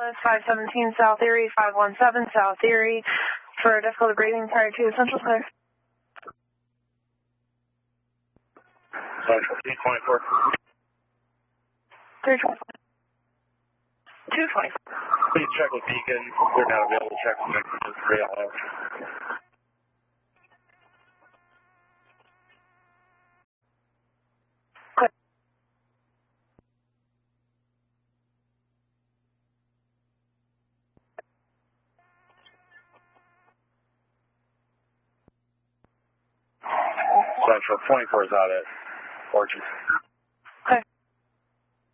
Dallas, 517 South Erie, 517 South Erie, for difficulty breathing prior to essential clear. Central 324. 324. 224. Please check with Beacon. They're not available to check with messages. 3 out. Central 24 is out at Orchard.